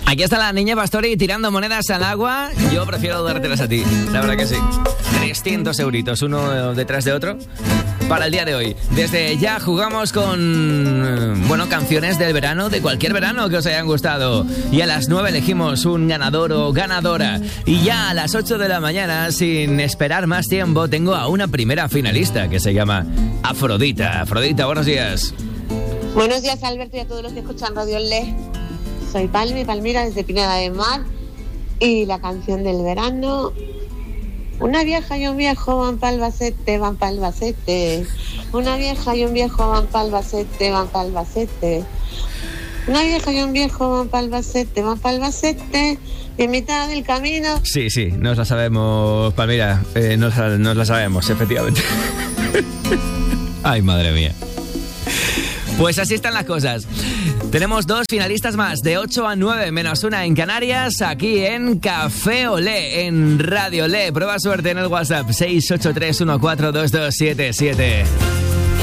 Aquí está la niña Pastori tirando monedas al agua. Yo prefiero dártelas a ti, la verdad que sí. 300 euritos, uno detrás de otro, para el día de hoy. Desde ya jugamos con, canciones del verano, de cualquier verano que os hayan gustado. Y a las 9 elegimos un ganador o ganadora. Y ya a las 8 de la mañana, sin esperar más tiempo, tengo a una primera finalista que se llama Afrodita. Afrodita, buenos días. Buenos días, Alberto, y a todos los que escuchan Radio Le. Soy Palmira desde Pineda de Mar. Y la canción del verano: una vieja y un viejo van pa'l Albacete, van pa'l Albacete. Una vieja y un viejo van pa'l Albacete, van pa'l Albacete. Una vieja y un viejo van pa'l Albacete, van pa'l Albacete. Y en mitad del camino... Sí, nos la sabemos, Palmira. Nos la sabemos, efectivamente. Ay, madre mía. Pues así están las cosas. Tenemos 2 finalistas más, de 8 a 9, menos una en Canarias, aquí en Café Olé, en Radio Le. Prueba suerte en el WhatsApp 683142277.